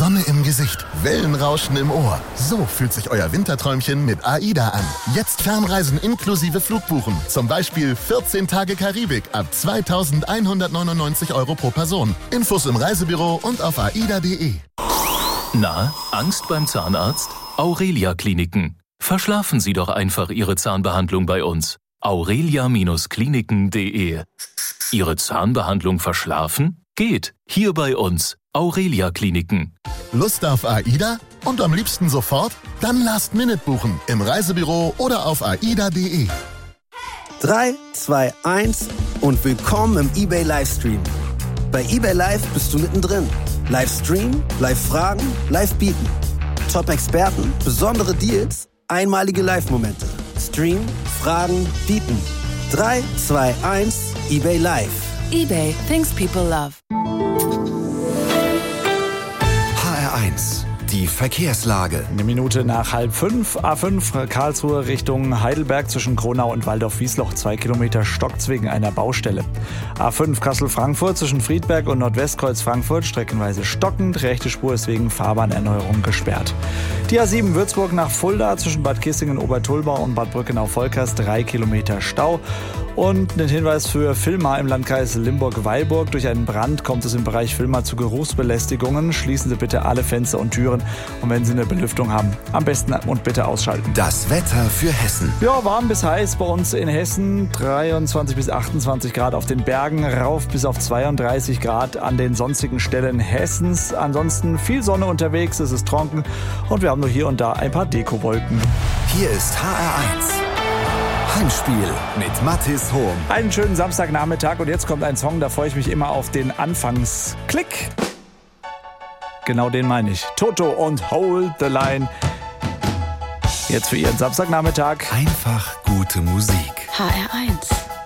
Sonne im Gesicht, Wellenrauschen im Ohr. So fühlt sich euer Winterträumchen mit AIDA an. Jetzt Fernreisen inklusive Flugbuchen. Zum Beispiel 14 Tage Karibik ab 2.199 € pro Person. Infos im Reisebüro und auf aida.de. Na, Angst beim Zahnarzt? Aurelia Kliniken. Verschlafen Sie doch einfach Ihre Zahnbehandlung bei uns. aurelia-kliniken.de. Ihre Zahnbehandlung verschlafen? Geht. Hier bei uns. Aurelia Kliniken. Lust auf AIDA? Und am liebsten sofort? Dann Last-Minute buchen. Im Reisebüro oder auf aida.de. 3, 2, 1 und willkommen im eBay Livestream. Bei eBay Live bist du mittendrin. Livestream, Live-Fragen, Live-Bieten. Top-Experten, besondere Deals, einmalige Live-Momente. Stream, Fragen, Bieten. 3, 2, 1, eBay Live. eBay, things people love. HR1, die Verkehrslage. Eine Minute nach 4:30, A5 Karlsruhe Richtung Heidelberg zwischen Kronau und Waldorf-Wiesloch. 2 Kilometer stockt's wegen einer Baustelle. A5 Kassel-Frankfurt zwischen Friedberg und Nordwestkreuz Frankfurt streckenweise stockend. Rechte Spur ist wegen Fahrbahnerneuerung gesperrt. Die A7 Würzburg nach Fulda zwischen Bad Kissingen-Obertulbau und Bad Brückenau-Volkers. 3 Kilometer Stau. Und ein Hinweis für Villmar im Landkreis Limburg-Weilburg. Durch einen Brand kommt es im Bereich Villmar zu Geruchsbelästigungen. Schließen Sie bitte alle Fenster und Türen. Und wenn Sie eine Belüftung haben, am besten und bitte ausschalten. Das Wetter für Hessen. Ja, warm bis heiß bei uns in Hessen. 23 bis 28 Grad auf den Bergen, rauf bis auf 32 Grad an den sonstigen Stellen Hessens. Ansonsten viel Sonne unterwegs, es ist trocken und wir haben nur hier und da ein paar Dekowolken. Hier ist HR1. Heimspiel mit Mathis Hohm. Einen schönen Samstagnachmittag und jetzt kommt ein Song, da freue ich mich immer auf den Anfangsklick. Genau den meine ich. Toto und Hold the Line. Jetzt für Ihren Samstagnachmittag. Einfach gute Musik. HR1.